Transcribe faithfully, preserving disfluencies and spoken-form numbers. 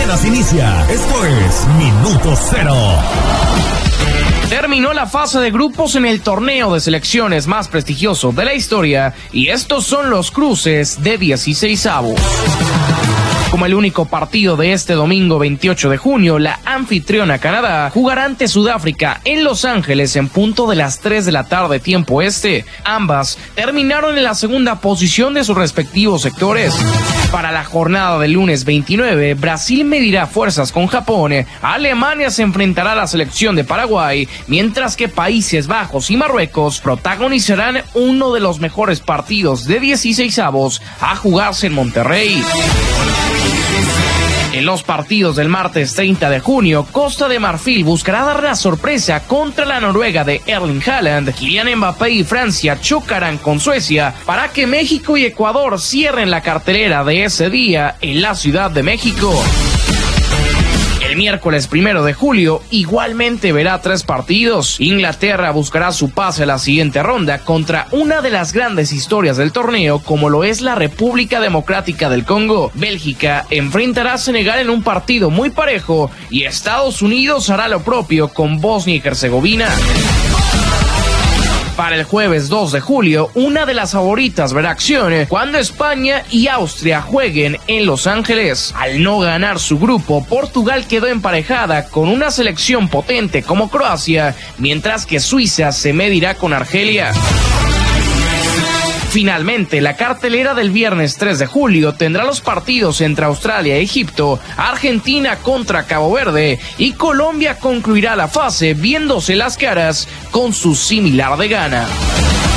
apenas inicia. Esto es Minuto Cero. Terminó la fase de grupos en el torneo de selecciones más prestigioso de la historia y estos son los cruces de dieciseisavos. Como el único partido de este domingo veintiocho de junio, la anfitriona Canadá jugará ante Sudáfrica en Los Ángeles en punto de las tres de la tarde tiempo este. Ambas terminaron en la segunda posición de sus respectivos sectores. Para la jornada del lunes veintinueve, Brasil medirá fuerzas con Japón, Alemania se enfrentará a la selección de Paraguay, mientras que Países Bajos y Marruecos protagonizarán uno de los mejores partidos de dieciseisavos a jugarse en Monterrey. En los partidos del martes treinta de junio, Costa de Marfil buscará dar la sorpresa contra la Noruega de Erling Haaland. Kylian Mbappé y Francia chocarán con Suecia para que México y Ecuador cierren la cartelera de ese día en la Ciudad de México. El miércoles primero de julio igualmente verá tres partidos. Inglaterra buscará su pase a la siguiente ronda contra una de las grandes historias del torneo, como lo es la República Democrática del Congo. Bélgica enfrentará a Senegal en un partido muy parejo y Estados Unidos hará lo propio con Bosnia y Herzegovina. Para el jueves dos de julio, una de las favoritas verá acción cuando España y Austria jueguen en Los Ángeles. Al no ganar su grupo, Portugal quedó emparejada con una selección potente como Croacia, mientras que Suiza se medirá con Argelia. Finalmente, la cartelera del viernes tres de julio tendrá los partidos entre Australia e Egipto, Argentina contra Cabo Verde y Colombia concluirá la fase viéndose las caras con su similar de Ghana.